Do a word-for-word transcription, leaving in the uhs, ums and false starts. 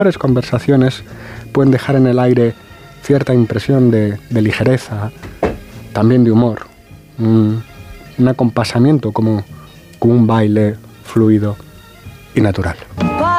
Las conversaciones pueden dejar en el aire cierta impresión de, de ligereza, también de humor, un, un acompasamiento como, como un baile fluido y natural.